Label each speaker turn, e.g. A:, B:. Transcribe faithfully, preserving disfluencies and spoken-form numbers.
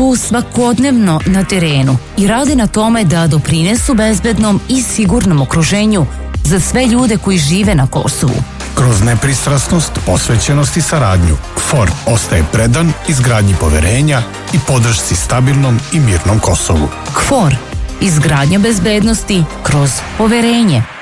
A: su svakodnevno na terenu i rade na tome da doprinesu bezbednom i sigurnom okruženju za sve ljude koji žive na Kosovu.
B: Kroz nepristrasnost, posvećenost i saradnju, K F O R ostaje predan izgradnji poverenja i podršci stabilnom i mirnom Kosovu.
A: K F O R. Izgradnja bezbednosti kroz poverenje.